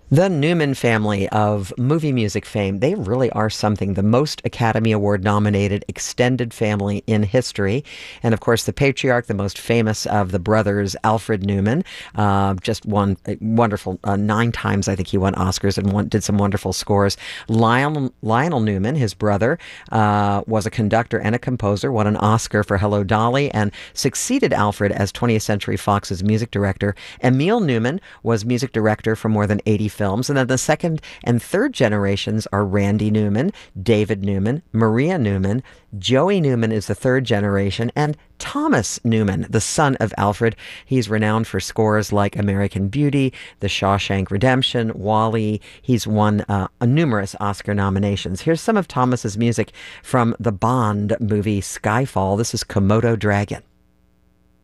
The Newman family of movie music fame, they really are something. The most Academy Award nominated extended family in history. And of course, the patriarch, the most famous of the brothers, Alfred Newman, just won a wonderful 9 times. I think he won Oscars and did some wonderful scores. Lionel Newman, his brother, was a conductor and a composer, won an Oscar for Hello Dolly, and succeeded Alfred as 20th Century Fox's music director. Emil Newman was music director for more than 80 films. And then the second and third generations are Randy Newman, David Newman, Maria Newman, Joey Newman is the third generation, and Thomas Newman, the son of Alfred. He's renowned for scores like American Beauty, The Shawshank Redemption, WALL-E. He's won numerous Oscar nominations. Here's some of Thomas's music from the Bond movie Skyfall. This is Komodo Dragon.